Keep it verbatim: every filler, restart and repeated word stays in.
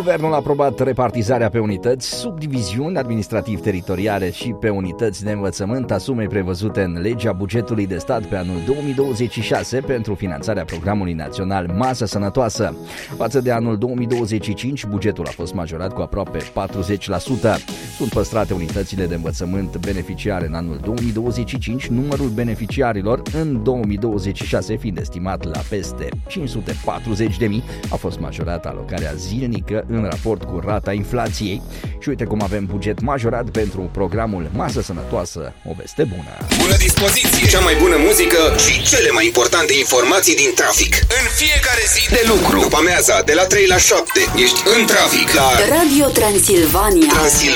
Guvernul a aprobat repartizarea pe unități, subdiviziuni administrativ-teritoriale și pe unități de învățământ a sumei prevăzute în legea bugetului de stat pe anul două mii douăzeci și șase pentru finanțarea programului național Masă Sănătoasă. Față de anul două mii douăzeci și cinci, bugetul a fost majorat cu aproape patruzeci la sută. Sunt păstrate unitățile de învățământ beneficiare în anul două mii douăzeci și cinci, numărul beneficiarilor în două mii douăzeci și șase fiind estimat la peste cinci sute patruzeci de mii, a fost majorată alocarea zilnică în raport cu rata inflației. Și uite cum avem buget majorat pentru programul Masă Sănătoasă, o veste bună. Bună dispoziție, cea mai bună muzică și cele mai importante informații din trafic. În fiecare zi de lucru. După amiaza, de la trei la șapte, ești în trafic la Radio Transilvania. Transilvania.